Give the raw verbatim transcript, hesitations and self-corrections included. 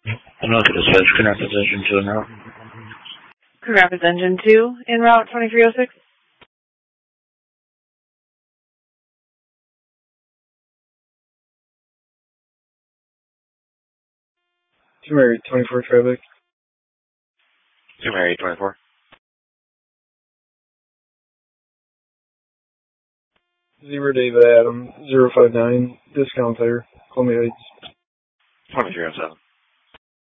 Look at dispatch, Coon Rapids Engine two en route. Coon Rapids Engine two en route twenty-three oh six. two Mary twenty-four traffic. two Mary twenty-four. Zero David Adam, zero five nine, discount there, Columbia Heights. twenty-three oh seven.